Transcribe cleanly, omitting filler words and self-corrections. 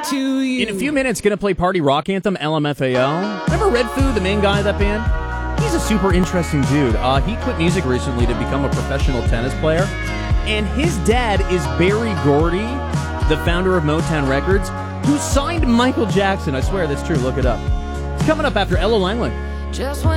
to you. In a few minutes, going to play party rock anthem, LMFAO. Remember Red Foo, the main guy of that band? He's a super interesting dude. He quit music recently to become a professional tennis player. And his dad is Berry Gordy, the founder of Motown Records, who signed Michael Jackson. I swear that's true. Look it up. It's coming up after Ella Langley. Just when